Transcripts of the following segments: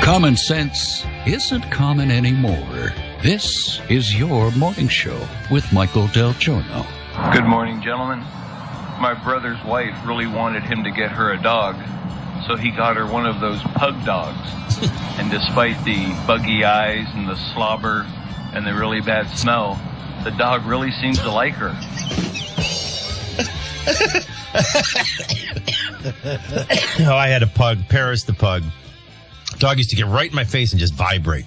Common sense isn't common anymore. This is your morning show with Michael Del Giorno. Good morning, gentlemen. My brother's wife really wanted him to get her a dog, so he got her one of those pug dogs. And despite the buggy eyes and the slobber and the really bad smell, the dog really seems to like her. Oh, I had a pug, Paris the pug. Dog used to get right in my face and just vibrate.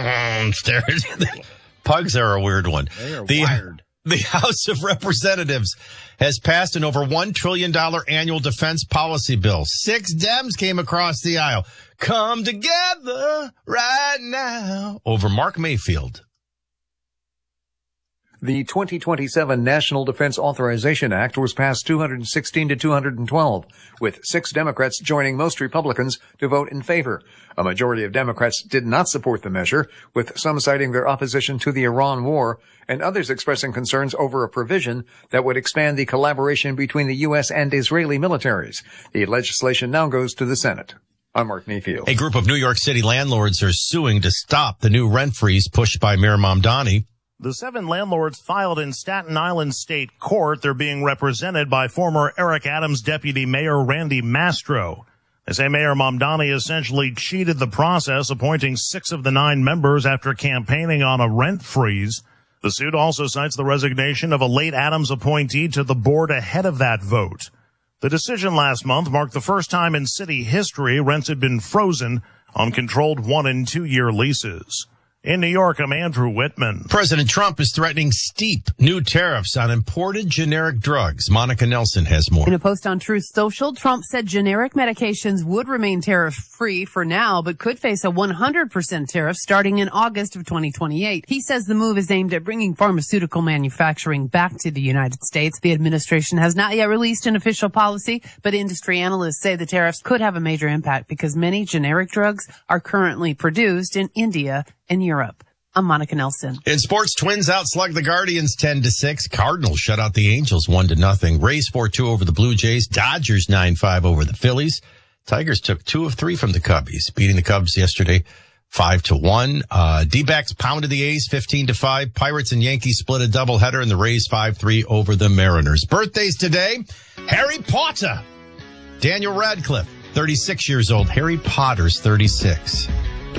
Pugs are a weird one. They are wired. The House of Representatives has passed an over $1 trillion annual defense policy bill. 6 Dems came across the aisle. Come together right now over Mark Mayfield. The 2027 National Defense Authorization Act was passed 216 to 212, with 6 Democrats joining most Republicans to vote in favor. A majority of Democrats did not support the measure, with some citing their opposition to the Iran war and others expressing concerns over a provision that would expand the collaboration between the U.S. and Israeli militaries. The legislation now goes to the Senate. I'm Mark Mayfield. A group of New York City landlords are suing to stop the new rent freeze pushed by Mayor Mamdani. The 7 landlords filed in Staten Island State Court. They're being represented by former Eric Adams Deputy Mayor Randy Mastro. They say Mayor Mamdani essentially cheated the process, appointing 6 of the 9 members after campaigning on a rent freeze. The suit also cites the resignation of a late Adams appointee to the board ahead of that vote. The decision last month marked the first time in city history rents had been frozen on controlled 1- and 2-year leases. In New York, I'm Andrew Whitman. President Trump is threatening steep new tariffs on imported generic drugs. Monica Nelson has more. In a post on Truth Social, Trump said generic medications would remain tariff-free for now, but could face a 100% tariff starting in August of 2028. He says the move is aimed at bringing pharmaceutical manufacturing back to the United States. The administration has not yet released an official policy, but industry analysts say the tariffs could have a major impact because many generic drugs are currently produced in India and Europe. I'm Monica Nelson. In sports, Twins outslug the Guardians 10-6. Cardinals shut out the Angels 1-0. Rays 4-2 over the Blue Jays. Dodgers 9-5 over the Phillies. Tigers took 2 of 3 from the Cubbies, beating the Cubs yesterday 5-1. D-backs pounded the A's 15-5. Pirates and Yankees split a doubleheader, and the Rays 5-3 over the Mariners. Birthdays today: Harry Potter, Daniel Radcliffe, 36 years old. Harry Potter's 36.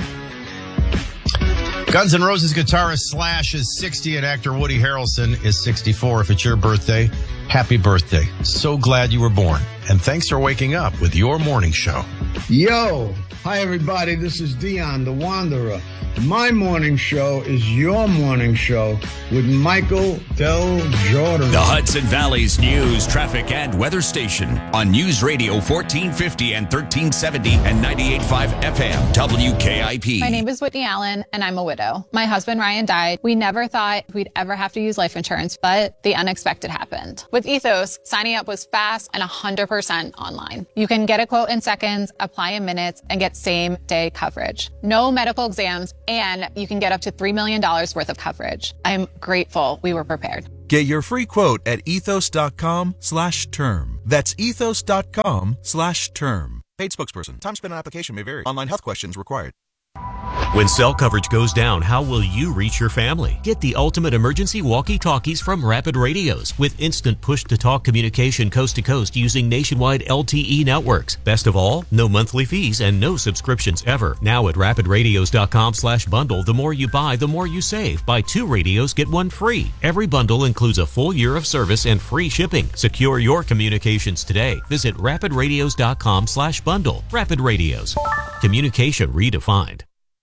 Guns N' Roses guitarist Slash is 60 and actor Woody Harrelson is 64. If it's your birthday, happy birthday. So glad you were born. And thanks for waking up with your morning show. Yo, hi everybody, this is Dion the Wanderer. My morning show is your morning show with Michael Del Giorno. The Hudson Valley's news, traffic, and weather station on News Radio 1450 and 1370 and 98.5 FM WKIP. My name is Whitney Allen, and I'm a widow. My husband, Ryan, died. We never thought we'd ever have to use life insurance, but the unexpected happened. With Ethos, signing up was fast and 100% online. You can get a quote in seconds, apply in minutes, and get same-day coverage. No medical exams, and you can get up to $3 million worth of coverage. I'm grateful we were prepared. Get your free quote at ethos.com/term. That's ethos.com/term. Paid spokesperson. Time spent on application may vary. Online health questions required. When cell coverage goes down, how will you reach your family? Get the ultimate emergency walkie-talkies from Rapid Radios with instant push-to-talk communication coast to coast using nationwide LTE networks. Best of all, no monthly fees and no subscriptions ever. Now at rapidradios.com/bundle, the more you buy, the more you save. Buy 2 radios, get 1 free. Every bundle includes a full year of service and free shipping. Secure your communications today. Visit rapidradios.com/bundle. Rapid Radios. Communication redefined.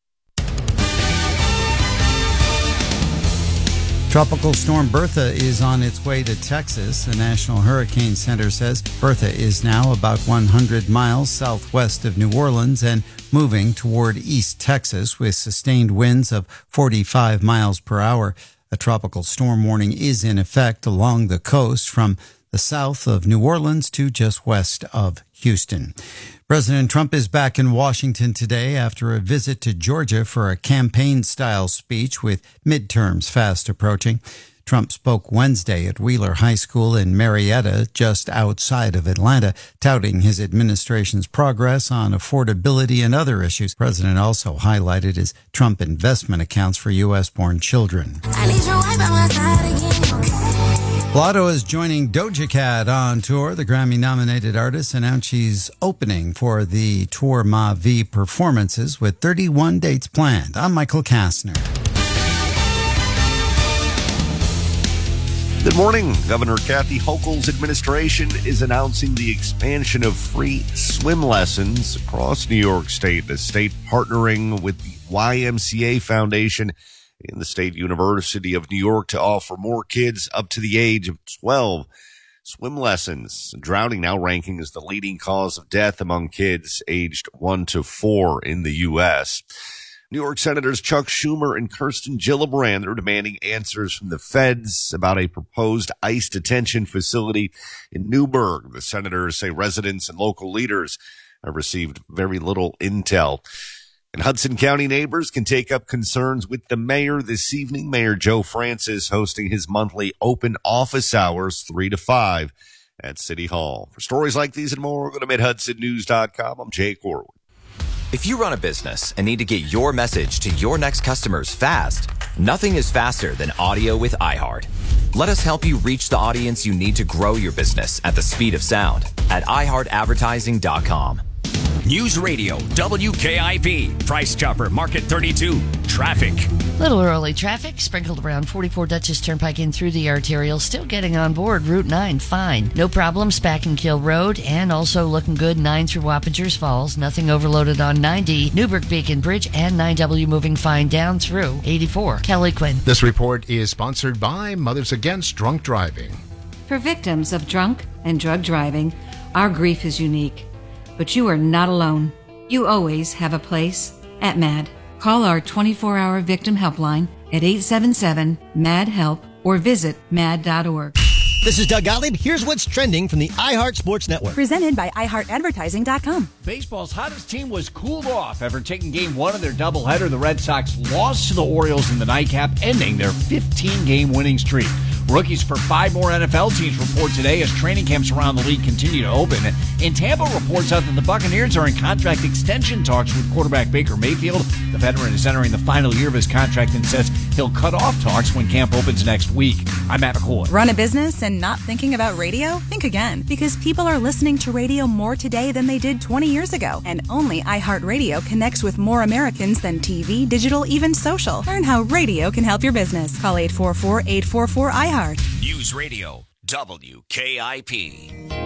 Tropical storm Bertha is on its way to Texas. The National Hurricane Center says Bertha is now about 100 miles southwest of New Orleans and moving toward East Texas with sustained winds of 45 miles per hour. A tropical storm warning is in effect along the coast from the south of New Orleans to just west of Houston. President Trump is back in Washington today after a visit to Georgia for a campaign-style speech with midterms fast approaching. Trump spoke Wednesday at Wheeler High School in Marietta, just outside of Atlanta, touting his administration's progress on affordability and other issues. The president also highlighted his Trump investment accounts for U.S.-born children. Blotto is joining Doja Cat on tour. The Grammy-nominated artist announced she's opening for the Tour Ma Vie performances with 31 dates planned. I'm Michael Kastner. Good morning. Governor Kathy Hochul's administration is announcing the expansion of free swim lessons across New York State. The state partnering with the YMCA Foundation in the State University of New York to offer more kids up to the age of 12 swim lessons. Drowning now ranking as the leading cause of death among kids aged 1 to 4 in the U.S. New York Senators Chuck Schumer and Kirsten Gillibrand are demanding answers from the feds about a proposed ICE detention facility in Newburgh. The senators say residents and local leaders have received very little intel. And Hudson County neighbors can take up concerns with the mayor this evening. Mayor Joe Francis hosting his monthly open office hours 3 to 5 at City Hall. For stories like these and more, go to MidHudsonNews.com. I'm Jay Corwin. If you run a business and need to get your message to your next customers fast, nothing is faster than audio with iHeart. Let us help you reach the audience you need to grow your business at the speed of sound at iHeartAdvertising.com. News Radio, WKIP, Price Chopper, Market 32, traffic. Little early traffic, sprinkled around 44 Dutchess Turnpike in through the arterial. Still getting on board Route 9, fine. No problem, Spack and Kill Road, and also looking good 9 through Wappingers Falls. Nothing overloaded on 90, Newburgh Beacon Bridge, and 9W moving fine down through 84. Kelly Quinn. This report is sponsored by Mothers Against Drunk Driving. For victims of drunk and drug driving, our grief is unique. But you are not alone. You always have a place at MAD. Call our 24-hour victim helpline at 877-MAD-HELP or visit mad.org. This is Doug Gottlieb. Here's what's trending from the iHeart Sports Network. Presented by iHeartAdvertising.com. Baseball's hottest team was cooled off after taking Game 1 of their doubleheader. The Red Sox lost to the Orioles in the nightcap, ending their 15-game winning streak. Rookies for 5 more NFL teams report today as training camps around the league continue to open. And Tampa reports out that the Buccaneers are in contract extension talks with quarterback Baker Mayfield. The veteran is entering the final year of his contract and says he'll cut off talks when camp opens next week. I'm Matt McCoy. Run a business and not thinking about radio? Think again, because people are listening to radio more today than they did 20 years ago. And only iHeartRadio connects with more Americans than TV, digital, even social. Learn how radio can help your business. Call 844-844-iHeart. News Radio, WKIP.